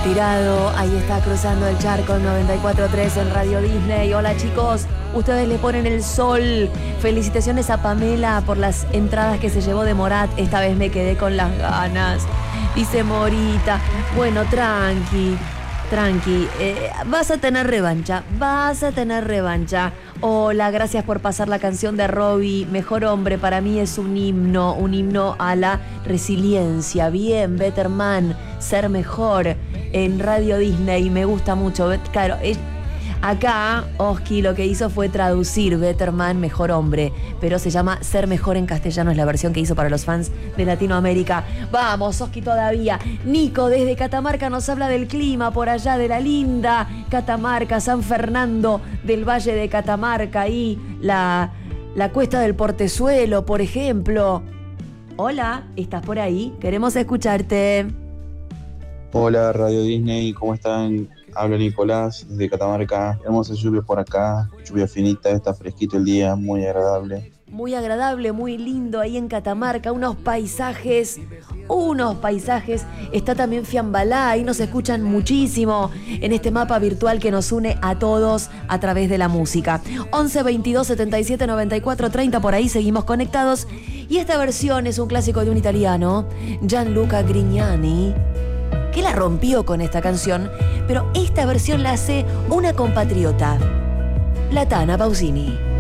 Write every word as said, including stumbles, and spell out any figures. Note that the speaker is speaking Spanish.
tirado, ahí está cruzando el charco el noventa y cuatro punto tres en Radio Disney. Hola chicos, ustedes le ponen el sol. Felicitaciones a Pamela por las entradas que se llevó de Morat. Esta vez me quedé con las ganas. Dice Morita. Bueno, tranqui, tranqui. Eh, vas a tener revancha, vas a tener revancha. Hola, gracias por pasar la canción de Robbie. Mejor hombre, para mí es un himno, un himno a la resiliencia. Bien, Better Man, ser mejor en Radio Disney. Me gusta mucho. Claro, es, acá Oski lo que hizo fue traducir Better Man, mejor hombre, pero se llama Ser Mejor en castellano, es la versión que hizo para los fans de Latinoamérica. Vamos, Oski todavía. Nico desde Catamarca nos habla del clima por allá de la linda Catamarca, San Fernando del Valle de Catamarca y la, la Cuesta del Portezuelo, por ejemplo. Hola, ¿estás por ahí? Queremos escucharte. Hola Radio Disney, ¿cómo están? Habla Nicolás desde Catamarca. Hermosa lluvia por acá, lluvia finita, está fresquito el día, muy agradable. Muy agradable, muy lindo ahí en Catamarca, unos paisajes, unos paisajes. Está también Fiambalá, ahí nos escuchan muchísimo en este mapa virtual que nos une a todos a través de la música. once veintidós setenta y siete noventa y cuatro treinta, por ahí seguimos conectados. Y esta versión es un clásico de un italiano, Gianluca Grignani, que la rompió con esta canción, pero esta versión la hace una compatriota, la Tana Pausini.